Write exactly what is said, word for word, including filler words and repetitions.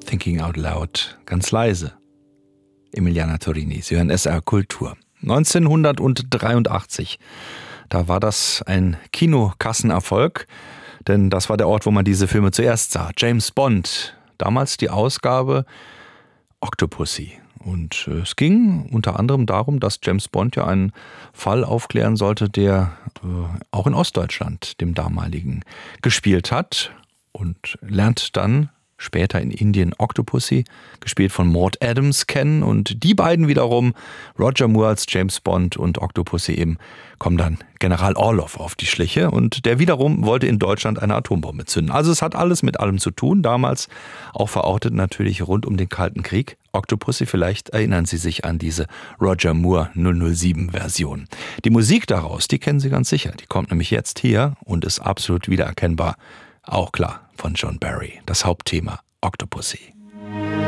Thinking Out Loud, ganz leise. Emiliana Torini, Sie hören S R Kultur. neunzehnhundertdreiundachtzig, da war das ein Kinokassenerfolg, denn das war der Ort, wo man diese Filme zuerst sah. James Bond, damals die Ausgabe Octopussy. Und es ging unter anderem darum, dass James Bond ja einen Fall aufklären sollte, der äh, auch in Ostdeutschland, dem damaligen, gespielt hat und lernt dann später in Indien Octopussy, gespielt von Maud Adams, kennen. Und die beiden wiederum, Roger Moore als James Bond und Octopussy eben, kommen dann General Orlov auf die Schliche. Und der wiederum wollte in Deutschland eine Atombombe zünden. Also es hat alles mit allem zu tun. Damals auch verortet natürlich rund um den Kalten Krieg. Octopussy, vielleicht erinnern Sie sich an diese Roger Moore null null sieben Version. Die Musik daraus, die kennen Sie ganz sicher. Die kommt nämlich jetzt hier und ist absolut wiedererkennbar. Auch klar von John Barry, das Hauptthema Octopussy.